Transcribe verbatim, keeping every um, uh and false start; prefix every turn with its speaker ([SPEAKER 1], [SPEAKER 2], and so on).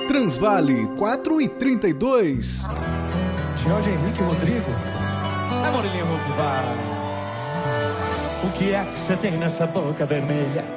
[SPEAKER 1] Transvale quatro e trinta e dois.
[SPEAKER 2] Jorge Henrique Rodrigo. É Murilinho Rufo, vai. O que é que você tem nessa boca vermelha?